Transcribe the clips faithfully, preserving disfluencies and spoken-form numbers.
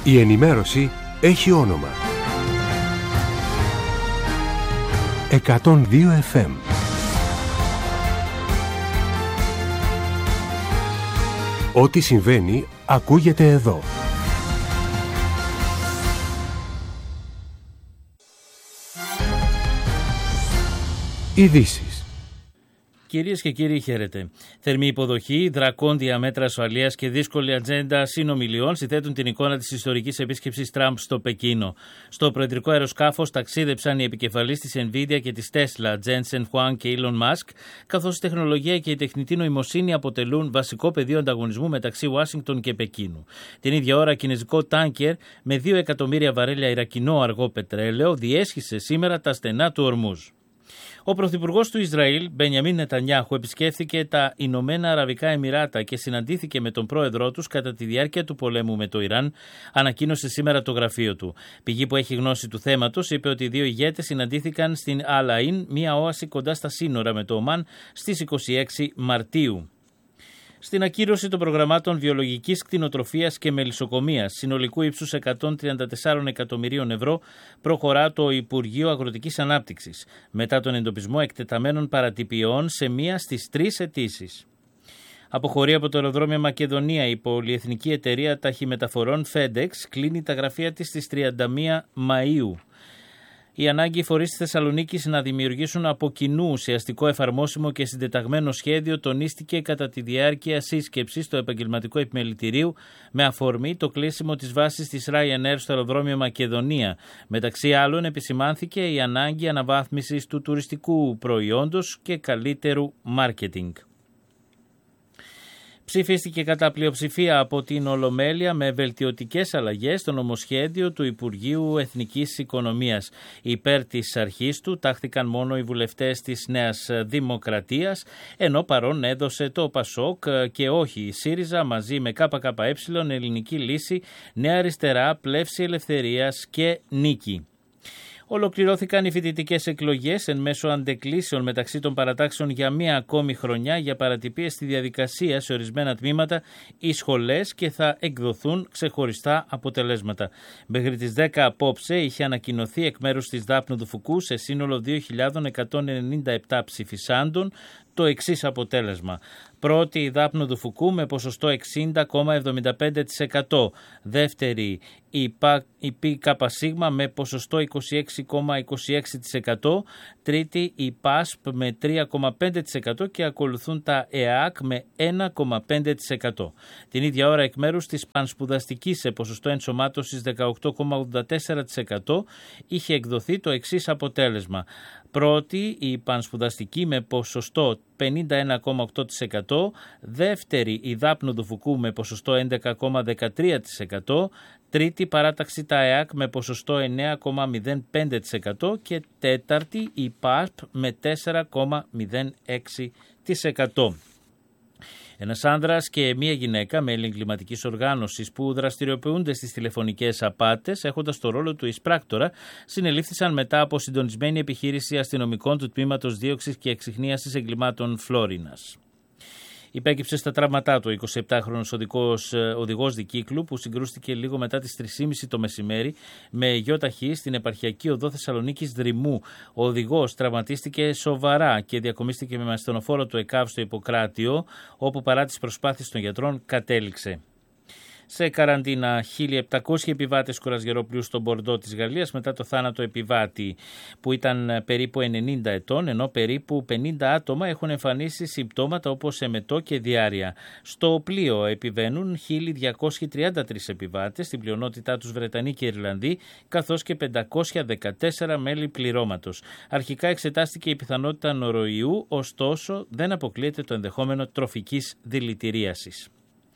Η ενημέρωση έχει όνομα. εκατόν δύο εφ εμ. Ό,τι συμβαίνει ακούγεται εδώ. Ειδήσεις. Κυρίες και κύριοι, χαίρετε. Θερμή υποδοχή, δρακόντια μέτρα ασφαλείας και δύσκολη ατζέντα συνομιλιών συνθέτουν την εικόνα της ιστορικής επίσκεψης Τραμπ στο Πεκίνο. Στο προεδρικό αεροσκάφος ταξίδεψαν οι επικεφαλείς της Nvidia και της Tesla, Jensen Huang και Elon Musk, καθώς η τεχνολογία και η τεχνητή νοημοσύνη αποτελούν βασικό πεδίο ανταγωνισμού μεταξύ Ουάσιγκτον και Πεκίνου. Την ίδια ώρα, κινέζικο τάνκερ με δύο εκατομμύρια βαρέλια ιρακινό αργό πετρέλαιο διέσχισε σήμερα τα στενά του Ορμούζ. Ο πρωθυπουργός του Ισραήλ, Μπενιαμίν Νετανιάχου, επισκέφθηκε τα Ηνωμένα Αραβικά Εμιράτα και συναντήθηκε με τον πρόεδρό τους κατά τη διάρκεια του πολέμου με το Ιράν, ανακοίνωσε σήμερα το γραφείο του. Πηγή που έχει γνώση του θέματος είπε ότι οι δύο ηγέτες συναντήθηκαν στην Αλ-Αϊν, μια όαση κοντά στα σύνορα με το Ομάν, στις είκοσι έξι Μαρτίου. Στην ακύρωση των προγραμμάτων βιολογικής κτηνοτροφίας και μελισσοκομείας συνολικού ύψους εκατόν τριάντα τέσσερα εκατομμυρίων ευρώ προχωρά το Υπουργείο Αγροτικής Ανάπτυξης, μετά τον εντοπισμό εκτεταμένων παρατυπιών σε μία στις τρεις αιτήσεις. Αποχωρεί από το αεροδρόμιο Μακεδονία η πολυεθνική εταιρεία ταχυμεταφορών FedEx, κλείνει τα γραφεία της στις τριάντα μία Μαΐου. Η ανάγκη οι φορείς της Θεσσαλονίκης να δημιουργήσουν από κοινού ουσιαστικό, εφαρμόσιμο και συντεταγμένο σχέδιο τονίστηκε κατά τη διάρκεια σύσκεψης του επαγγελματικού επιμελητηρίου με αφορμή το κλείσιμο της βάσης της Ryanair στο αεροδρόμιο Μακεδονία. Μεταξύ άλλων, επισημάνθηκε η ανάγκη αναβάθμισης του τουριστικού προϊόντος και καλύτερου μάρκετινγκ. Ψηφίστηκε κατά πλειοψηφία από την Ολομέλεια με βελτιωτικές αλλαγές στο νομοσχέδιο του Υπουργείου Εθνικής Οικονομίας. Υπέρ της αρχής του τάχθηκαν μόνο οι βουλευτές της Νέας Δημοκρατίας, ενώ παρόν έδωσε το ΠΑΣΟΚ και όχι η ΣΥΡΙΖΑ μαζί με ΚΚΕ, Ελληνική Λύση, Νέα Αριστερά, Πλεύση Ελευθερίας και Νίκη. Ολοκληρώθηκαν οι φοιτητικές εκλογές εν μέσω αντεκλήσεων μεταξύ των παρατάξεων για μία ακόμη χρονιά για παρατυπίες στη διαδικασία σε ορισμένα τμήματα ή σχολές και θα εκδοθούν ξεχωριστά αποτελέσματα. Μέχρι τις δέκα απόψε είχε ανακοινωθεί εκ μέρους της Δάπνου του Φουκού σε σύνολο δύο χιλιάδες εκατόν ενενήντα επτά ψηφισάντων το εξής αποτέλεσμα. Πρώτη η Δάπνου του Φουκού με ποσοστό εξήντα κόμμα εβδομήντα πέντε τοις εκατό. Δεύτερη η ΠΚΣ με ποσοστό είκοσι έξι κόμμα είκοσι έξι τοις εκατό. Τρίτη η ΠΑΣΠ με τρία κόμμα πέντε τοις εκατό και ακολουθούν τα ΕΑΚ με ένα κόμμα πέντε τοις εκατό. Την ίδια ώρα εκ μέρους της Πανσπουδαστικής σε ποσοστό ενσωμάτωσης δεκαοκτώ κόμμα ογδόντα τέσσερα τοις εκατό είχε εκδοθεί το εξής αποτέλεσμα. Πρώτη η Πανσπουδαστική με ποσοστό πενήντα ένα κόμμα οκτώ τοις εκατό, δεύτερη η Δάπνου του Φουκού με ποσοστό έντεκα κόμμα δεκατρία τοις εκατό, τρίτη παράταξη τα ΕΑΚ με ποσοστό εννέα κόμμα μηδέν πέντε τοις εκατό και τέταρτη η ΠΑΣΠ με τέσσερα κόμμα μηδέν έξι τοις εκατό. Ένας άνδρας και μία γυναίκα μέλη εγκληματικής οργάνωσης που δραστηριοποιούνται στις τηλεφωνικές απάτες έχοντας το ρόλο του εισπράκτορα συνελήφθησαν μετά από συντονισμένη επιχείρηση αστυνομικών του Τμήματος Δίωξης και Εξιχνίασης Εγκλημάτων Φλόρινας. Υπέκυψε στα τραύματά του ο εικοσιεπτάχρονος οδηγός, οδηγός δικύκλου που συγκρούστηκε λίγο μετά τις τρεις και μισή το μεσημέρι με γιοταχή στην επαρχιακή οδό Θεσσαλονίκης Δρυμού. Ο οδηγός τραυματίστηκε σοβαρά και διακομίστηκε με ασθενοφόρο του ΕΚΑΒ στο Ιπποκράτιο, όπου παρά τις προσπάθειες των γιατρών κατέληξε. Σε καραντίνα χίλια επτακόσιοι επιβάτες κουρασγερόπλοιου στο Μπορντό της Γαλλίας μετά το θάνατο επιβάτη που ήταν περίπου ενενήντα ετών, ενώ περίπου πενήντα άτομα έχουν εμφανίσει συμπτώματα όπως εμετό και διάρρεια. Στο πλοίο επιβαίνουν χίλια διακόσιοι τριάντα τρεις επιβάτες, στην πλειονότητά τους Βρετανοί και Ιρλανδοί, καθώς και πεντακόσια δεκατέσσερα μέλη πληρώματος. Αρχικά εξετάστηκε η πιθανότητα νοροϊού, ωστόσο δεν αποκλείεται το ενδεχόμενο τροφικής δηλητηρίασης.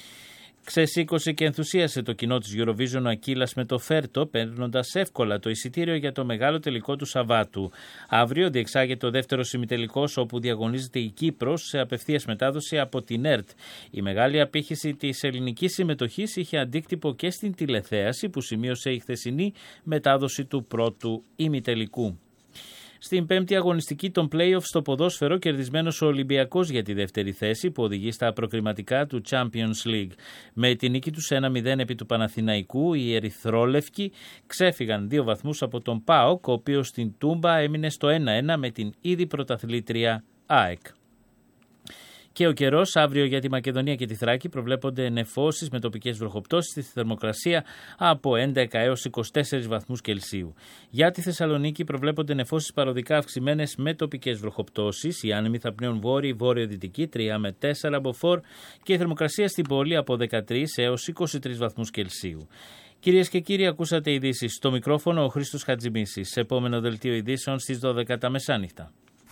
Ξεσήκωσε και ενθουσίασε το κοινό της Eurovision ο Ακύλας με το Φέρτο, παίρνοντας εύκολα το εισιτήριο για το μεγάλο τελικό του Σαββάτου. Αύριο διεξάγεται ο δεύτερος ημιτελικός, όπου διαγωνίζεται η Κύπρος σε απευθείας μετάδοση από την ΕΡΤ. Η μεγάλη απήχηση της ελληνικής συμμετοχής είχε αντίκτυπο και στην τηλεθέαση που σημείωσε η χθεσινή μετάδοση του πρώτου ημιτελικού. Στην πέμπτη αγωνιστική των play-off στο ποδόσφαιρο, κερδισμένος ο Ολυμπιακός για τη δεύτερη θέση που οδηγεί στα προκριματικά του Champions League. Με τη νίκη τους ένα μηδέν επί του Παναθηναϊκού, οι ερυθρόλευκοι ξέφυγαν δύο βαθμούς από τον ΠΑΟΚ, ο οποίος στην Τούμπα έμεινε στο ένα ένα με την ήδη πρωταθλήτρια ΑΕΚ. Και ο καιρός αύριο για τη Μακεδονία και τη Θράκη προβλέπονται νεφώσεις με τοπικές βροχοπτώσεις στη θερμοκρασία από έντεκα έως είκοσι τέσσερις βαθμούς Κελσίου. Για τη Θεσσαλονίκη προβλέπονται νεφώσεις παροδικά αυξημένες με τοπικές βροχοπτώσεις. Οι άνεμοι θα πνέουν βόρειοι, βόρειο-δυτικοί τρία με τέσσερα μποφόρ και η θερμοκρασία στην πόλη από δεκατρείς έως είκοσι τρεις βαθμούς Κελσίου. Κυρίες και κύριοι, ακούσατε ειδήσεις. Στο μικρόφωνο ο Χρήστος Χατζημίσης. Σε επόμενο δελτίο ειδήσεων στις δώδεκα τα μεσάνυχτα.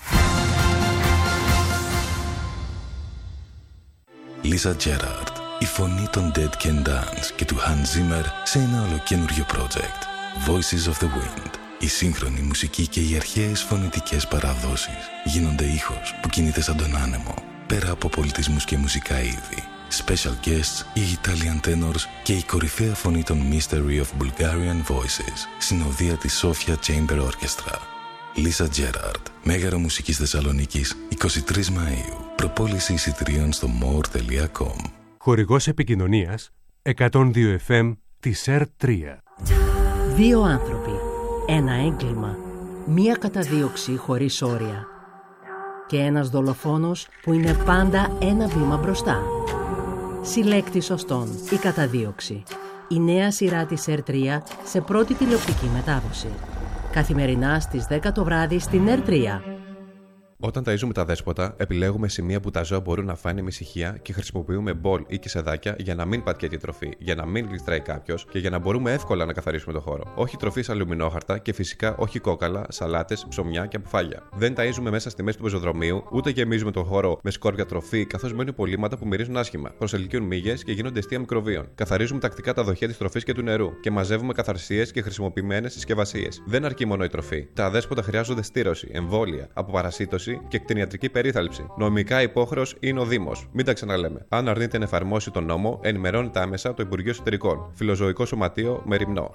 Lisa Gerrard, η φωνή των Dead Can Dance και του Hans Zimmer σε ένα ολοκαινούριο project. Voices of the Wind. Η σύγχρονη μουσική και οι αρχαίες φωνητικές παραδόσεις γίνονται ήχος που κινείται σαν τον άνεμο, πέρα από πολιτισμούς και μουσικά είδη. Special guests, οι Italian tenors και η κορυφαία φωνή των Mystery of Bulgarian Voices, συνοδεία της Sofia Chamber Orchestra. Lisa Gerrard, Μέγαρο Μουσικής Θεσσαλονίκης, εικοστή τρίτη Μαΐου. Προπόληση εισιτηρίων στο more τελεία com. Χορηγός επικοινωνίας εκατόν δύο εφ εμ της ΕΡ τρία. Δύο άνθρωποι, ένα έγκλημα, μία καταδίωξη χωρίς όρια και ένας δολοφόνος που είναι πάντα ένα βήμα μπροστά. Συλλέκτη σωστών, η καταδίωξη. Η νέα σειρά της ΕΡ τρία σε πρώτη τηλεοπτική μετάδοση. Καθημερινά στις δέκα το βράδυ στην ΕΡ τρία. Όταν ταΐζουμε τα δέσποτα, επιλέγουμε σημεία που τα ζώα μπορούν να φάνε με ησυχία και χρησιμοποιούμε μπολ ή κισεδάκια για να μην πατιέται η τροφή, για να μην γλιστράει κάποιος και για να μπορούμε εύκολα να καθαρίσουμε το χώρο. Όχι τροφή σε αλουμινόχαρτα και φυσικά όχι κόκαλα, σαλάτες, ψωμιά και αποφάγια. Δεν ταΐζουμε μέσα στη μέση του πεζοδρομίου, ούτε γεμίζουμε τον χώρο με σκόρπια τροφή, καθώς μένουν υπολείμματα που μυρίζουν άσχημα, προσελκύουν μύγες και γίνονται αιστεία μικροβίων. Καθαρίζουμε τακτικά τα δοχεία της τροφής και του νερού και μαζεύουμε καθαρσίες και χρησιμοποιημένες συσκευασίες. Δεν αρκεί μόνο η τροφή. Τα αδέσποτα χρειάζονται στήρωση, εμβόλια, αποπαρασίτωση και κτηνιατρική περίθαλψη. Νομικά υπόχρεος είναι ο Δήμος. Μην τα ξαναλέμε. Αν αρνείται να εφαρμόσει τον νόμο, ενημερώνεται άμεσα το Υπουργείο Εσωτερικών. Φιλοζωικό Σωματείο Μεριμνό.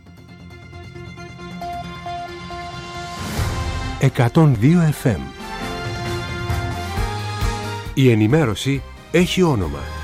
εκατόν δύο εφ εμ. Η ενημέρωση έχει όνομα.